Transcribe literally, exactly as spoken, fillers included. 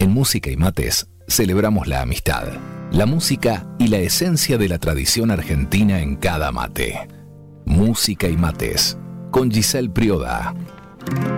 En Música y Mates celebramos la amistad, la música y la esencia de la tradición argentina en cada mate. Música y Mates, con Giselle Prioda.